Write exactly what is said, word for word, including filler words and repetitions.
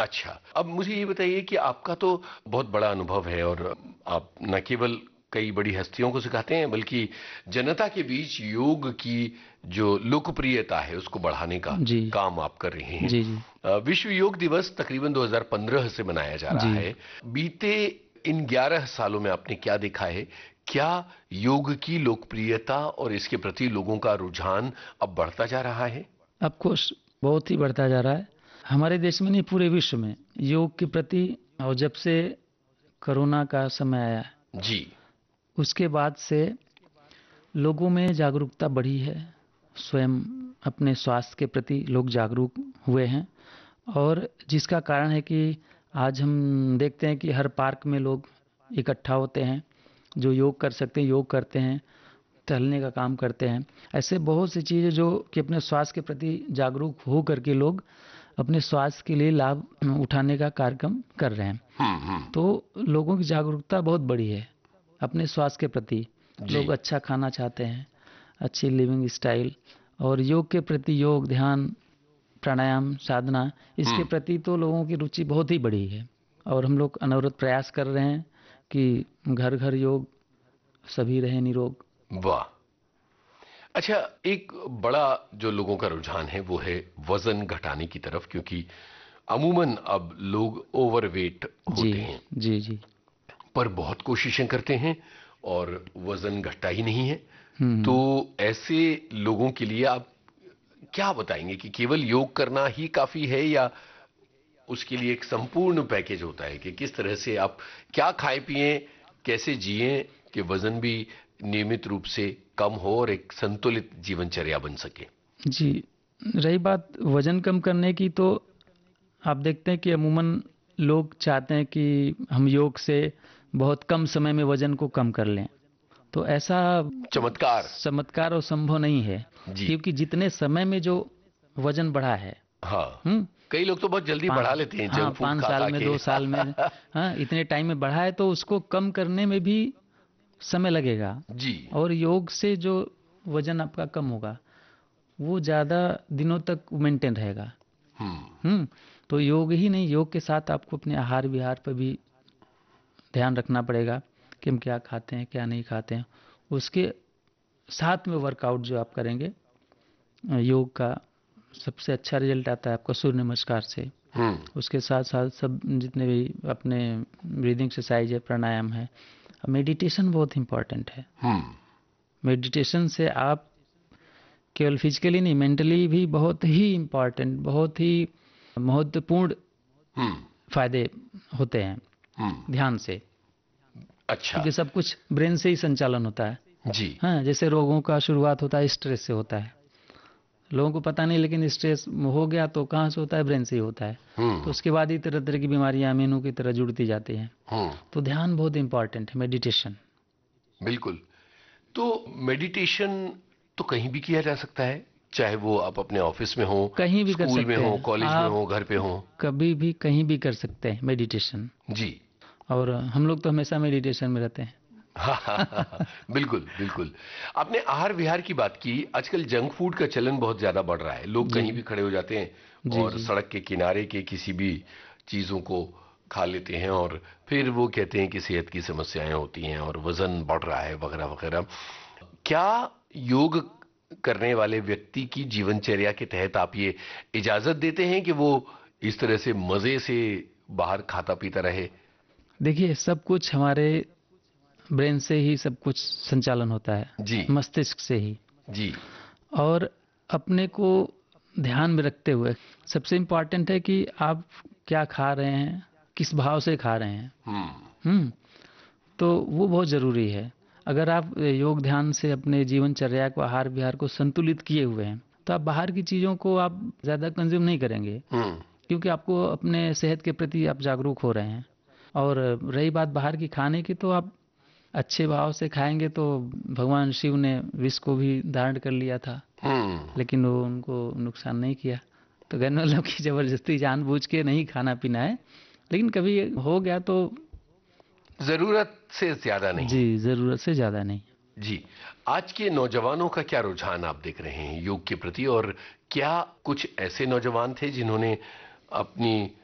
अच्छा, अब मुझे ये बताइए कि आपका तो बहुत बड़ा अनुभव है और आप न केवल कई बड़ी हस्तियों को सिखाते हैं बल्कि जनता के बीच योग की जो लोकप्रियता है उसको बढ़ाने का जी काम आप कर रहे हैं। जी। जी अ, विश्व योग दिवस तकरीबन दो हज़ार पंद्रह से मनाया जा रहा जी। है। बीते इन ग्यारह सालों में आपने क्या देखा है? क्या योग की लोकप्रियता और इसके प्रति लोगों का रुझान अब बढ़ता जा रहा है? ऑफ कोर्स बहुत ही बढ़ता जा रहा है, हमारे देश में नहीं पूरे विश्व में योग के प्रति। और जब से कोरोना का समय आया जी। उसके बाद से लोगों में जागरूकता बढ़ी है, स्वयं अपने स्वास्थ्य के प्रति लोग जागरूक हुए हैं। और जिसका कारण है कि आज हम देखते हैं कि हर पार्क में लोग इकट्ठा होते हैं, जो योग कर सकते हैं योग करते हैं, टहलने का काम करते हैं। ऐसे बहुत सी चीज़ें जो कि अपने स्वास्थ्य के प्रति जागरूक हो करके लोग अपने स्वास्थ्य के लिए लाभ उठाने का कार्यक्रम कर रहे हैं। हम्म हम्म। तो लोगों की जागरूकता बहुत बड़ी है अपने स्वास्थ्य के प्रति। जी। लोग अच्छा खाना चाहते हैं, अच्छी लिविंग स्टाइल, और योग के प्रति, योग ध्यान प्राणायाम साधना, इसके हम्म। प्रति तो लोगों की रुचि बहुत ही बड़ी है। और हम लोग अनवरत प्रयास कर रहे हैं कि घर घर योग, सभी रहे निरोग। वाह। अच्छा, एक बड़ा जो लोगों का रुझान है वो है वजन घटाने की तरफ, क्योंकि अमूमन अब लोग ओवरवेट जी होते हैं जी जी। पर बहुत कोशिशें करते हैं और वजन घटता ही नहीं है। तो हम्म। ऐसे लोगों के लिए आप क्या बताएंगे कि केवल योग करना ही काफी है या उसके लिए एक संपूर्ण पैकेज होता है कि किस तरह से आप क्या खाएं पिएं, कैसे जिएं कि वजन भी नियमित रूप से कम हो और एक संतुलित जीवनचर्या बन सके? जी, रही बात वजन कम करने की, तो आप देखते हैं कि अमूमन लोग चाहते हैं कि हम योग से बहुत कम समय में वजन को कम कर लें। तो ऐसा चमत्कार। चमत्कार और संभव नहीं है, जी। क्योंकि जितने समय में जो वजन बढ़ा है, हाँ, हम्म कई लोग तो बहुत जल्दी पाँच बढ़ा लेते हैं हाँ जंक फूड पाँच खा साल खा में, के। दो साल में, हाँ इतने टाइम में बढ़ा है, तो उसको कम करने में भी समय लगेगा। जी। और योग से जो वजन आपका कम होगा वो ज़्यादा दिनों तक मेंटेन रहेगा। हम्म। हम्म तो योग ही नहीं, योग के साथ आपको अपने आहार विहार पर भी ध्यान रखना पड़ेगा कि हम क्या खाते हैं क्या नहीं खाते हैं। उसके साथ में वर्कआउट जो आप करेंगे, योग का सबसे अच्छा रिजल्ट आता है आपका सूर्य नमस्कार से। हम्म। उसके साथ साथ सब जितने भी अपने ब्रीदिंग एक्सरसाइज है, प्राणायाम है, मेडिटेशन बहुत इम्पॉर्टेंट है। हम्म। मेडिटेशन से आप केवल फिजिकली नहीं, मेंटली भी बहुत ही इम्पॉर्टेंट, बहुत ही महत्वपूर्ण हम्म। फायदे होते हैं हम्म। ध्यान से। अच्छा। क्योंकि सब कुछ ब्रेन से ही संचालन होता है। जी। हाँ, जैसे रोगों का शुरुआत होता है स्ट्रेस से होता है, लोगों को पता नहीं, लेकिन स्ट्रेस हो गया तो कहाँ से होता है, ब्रेन से ही होता है। तो हम्म। उसके बाद ही तरह तरह की बीमारियां मीनू की तरह जुड़ती जाती हैं। हम्म। तो ध्यान बहुत इंपॉर्टेंट है, मेडिटेशन। बिल्कुल। तो मेडिटेशन तो कहीं भी किया जा सकता है, चाहे वो आप अपने ऑफिस में हो, कहीं भी कर स्कूल में सकते हो, हैं कॉलेज में आप, हो, घर पे हो। कभी भी कहीं भी कर सकते हैं मेडिटेशन। जी। और हम लोग तो हमेशा मेडिटेशन में रहते हाँ हाँ हाँ हाँ, हैं। बिल्कुल बिल्कुल। आपने आहार विहार की बात की। आजकल जंक फूड का चलन बहुत ज्यादा बढ़ रहा है, लोग जी कहीं भी खड़े हो जाते हैं जी और जी। सड़क के किनारे के किसी भी चीजों को खा लेते हैं और फिर वो कहते हैं कि सेहत की समस्याएं होती हैं और वजन बढ़ रहा है वगैरह वगैरह। क्या योग करने वाले व्यक्ति की जीवनचर्या के तहत आप ये इजाजत देते हैं कि वो इस तरह से मजे से बाहर खाता पीता रहे? देखिए, सब कुछ हमारे ब्रेन से ही सब कुछ संचालन होता है, जी। मस्तिष्क से ही। जी। और अपने को ध्यान में रखते हुए सबसे इम्पोर्टेंट है कि आप क्या खा रहे हैं, किस भाव से खा रहे हैं। हम्म। हम्म तो वो बहुत ज़रूरी है। अगर आप योग ध्यान से अपने जीवनचर्या को, आहार विहार को संतुलित किए हुए हैं, तो आप बाहर की चीज़ों को आप ज़्यादा कंज्यूम नहीं करेंगे, हम्म। क्योंकि आपको अपने सेहत के प्रति आप जागरूक हो रहे हैं। और रही बात बाहर की खाने की, तो आप अच्छे भाव से खाएंगे तो भगवान शिव ने विष को भी धारण कर लिया था, हम्म। लेकिन वो उनको नुकसान नहीं किया। तो कहने मतलब कि जबरदस्ती जानबूझ के नहीं खाना पीना है, लेकिन कभी हो गया तो जरूरत से ज्यादा नहीं। जी, ज़रूरत से ज़्यादा नहीं। जी। आज के नौजवानों का क्या रुझान आप देख रहे हैं योग के प्रति, और क्या कुछ ऐसे नौजवान थे जिन्होंने अपनी